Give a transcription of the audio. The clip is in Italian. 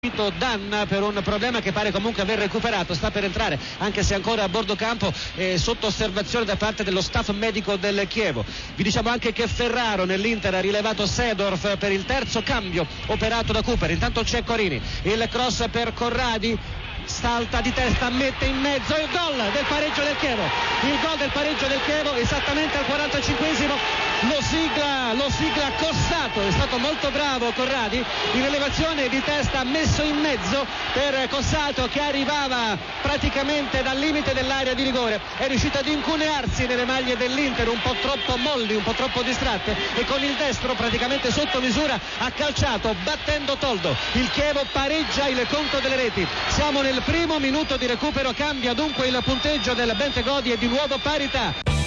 Dan per un problema che pare comunque aver recuperato, sta per entrare anche se ancora a bordo campo, sotto osservazione da parte dello staff medico del Chievo. Vi diciamo anche che Ferraro nell'Inter ha rilevato Seedorf per il terzo cambio operato da Cooper. Intanto c'è Corini, il cross per Corradi, salta di testa, mette in mezzo il gol del pareggio del Chievo, il gol del pareggio del Chievo esattamente al 45esimo. Lo sigla Cossato, è stato molto bravo Corradi, in elevazione di testa ha messo in mezzo per Cossato che arrivava praticamente dal limite dell'area di rigore, è riuscito ad incunearsi nelle maglie dell'Inter, un po' troppo molli, un po' troppo distratte, e con il destro praticamente sotto misura ha calciato battendo Toldo. Il Chievo pareggia il conto delle reti, siamo nel primo minuto di recupero, cambia dunque il punteggio del Bentegodi e di nuovo parità.